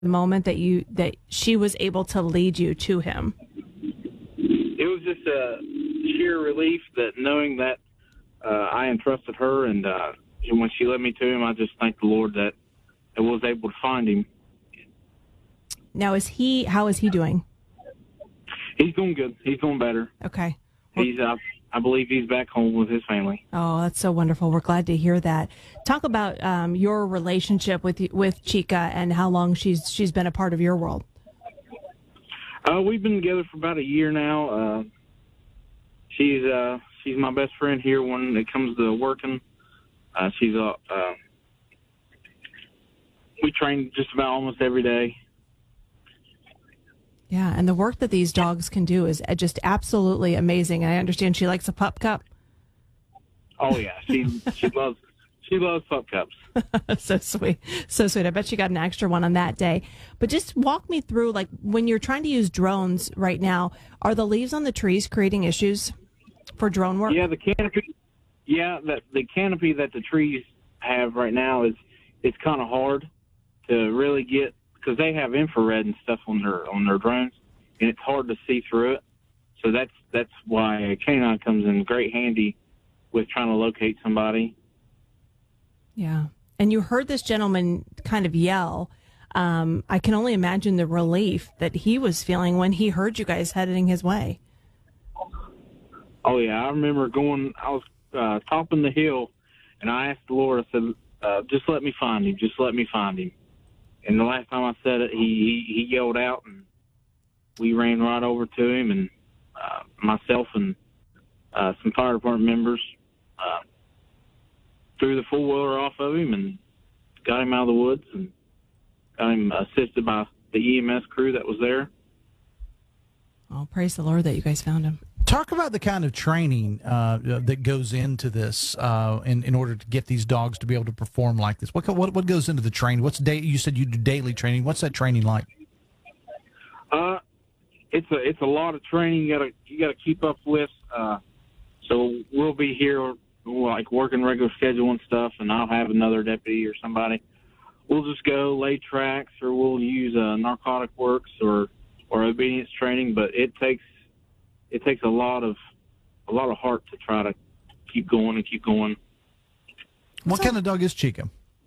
moment that she was able to lead you to him? It was just a sheer relief that knowing that I entrusted her, and when she led me to him, I just thank the Lord that I was able to find him. Now, how is he doing? He's doing good. He's doing better. Okay. I believe he's back home with his family. Oh, that's so wonderful. We're glad to hear that. Talk about your relationship with Chica and how long she's been a part of your world. We've been together for about a year now. She's my best friend here when it comes to working. We train just about almost every day. Yeah, and the work that these dogs can do is just absolutely amazing. I understand she likes a pup cup. Oh yeah, she loves pup cups. So sweet, so sweet. I bet she got an extra one on that day. But just walk me through, like, when you're trying to use drones right now, are the leaves on the trees creating issues for drone work? Yeah, the canopy. Yeah, the canopy that the trees have right now it's kind of hard to really get, because they have infrared and stuff on their drones, and it's hard to see through it. So that's why a canine comes in great handy with trying to locate somebody. Yeah. And you heard this gentleman kind of yell. I can only imagine the relief that he was feeling when he heard you guys heading his way. Oh, yeah. I remember I was topping the hill, and I asked the Lord, I said, just let me find him. Just let me find him. And the last time I said it, he yelled out, and we ran right over to him, and myself and some fire department members threw the four-wheeler off of him and got him out of the woods and got him assisted by the EMS crew that was there. Oh, praise the Lord that you guys found him. Talk about the kind of training that goes into this in order to get these dogs to be able to perform like this. What goes into the training? You said you do daily training. What's that training like? It's a lot of training you gotta keep up with. So we'll be here like working regular schedule and stuff, and I'll have another deputy or somebody. We'll just go lay tracks, or we'll use narcotic works or obedience training. But it takes a lot of heart to try to keep going and keep going. What kind of dog is Chica?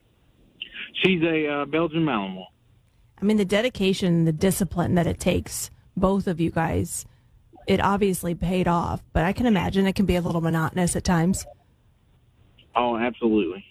She's a Belgian Malinois. I mean, the dedication, the discipline that it takes, both of you guys, it obviously paid off. But I can imagine it can be a little monotonous at times. Oh, absolutely.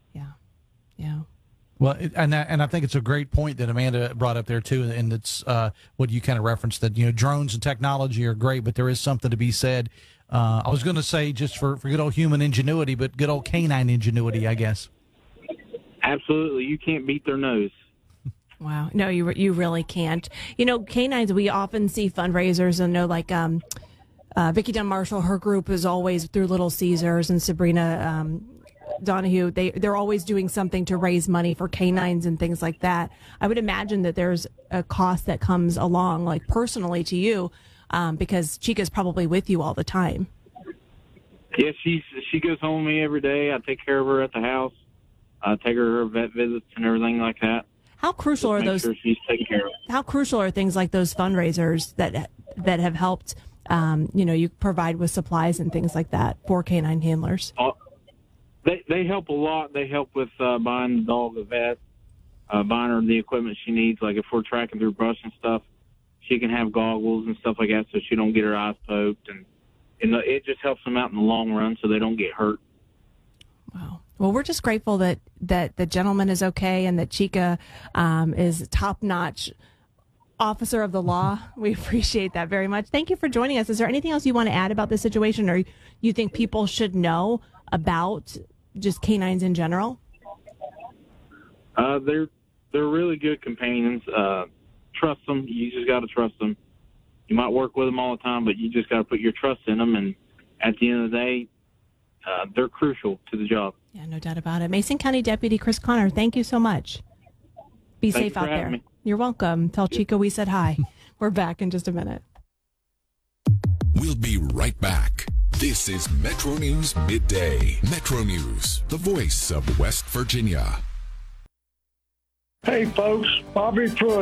Yeah. Well, and I think it's a great point that Amanda brought up there too, and it's what you kind of referenced, that drones and technology are great, but there is something to be said. I was going to say just for good old human ingenuity, but good old canine ingenuity, I guess. Absolutely, you can't beat their nose. Wow, no, you really can't. Canines, we often see fundraisers, and like Vicki Dunn Marshall, her group is always through Little Caesars, and Sabrina Donahue, they're always doing something to raise money for canines and things like that. I would imagine that there's a cost that comes along, like personally to you, because Chica's probably with you all the time. Yeah, she goes home with me every day. I take care of her at the house. I take her vet visits and everything like that. How crucial are those? Sure she's taken care of. How crucial are things like those fundraisers that have helped? You provide with supplies and things like that for canine handlers. They help a lot. They help with buying the dog a vet, buying her the equipment she needs. Like if we're tracking through brush and stuff, she can have goggles and stuff like that so she don't get her eyes poked. And it just helps them out in the long run so they don't get hurt. Wow. Well, we're just grateful that the gentleman is okay and that Chica is a top-notch officer of the law. We appreciate that very much. Thank you for joining us. Is there anything else you want to add about this situation, or you think people should know about just canines in general? They're really good companions. Trust them. You just got to trust them. You might work with them all the time, but you just got to put your trust in them. And at the end of the day, they're crucial to the job. Yeah, no doubt about it. Mason County Deputy Chris Connor, thank you so much. Be safe out there. Me. You're welcome. Tell Chica we said hi. We're back in just a minute. We'll be right back. This is Metro News Midday. Metro News, the voice of West Virginia. Hey, folks, Bobby Pruitt